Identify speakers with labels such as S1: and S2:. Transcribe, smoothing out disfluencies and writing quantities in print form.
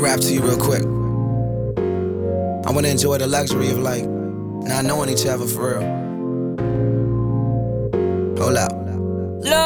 S1: rap to you real quick. I wanna enjoy the luxury of like not knowing each other for real. Hold up.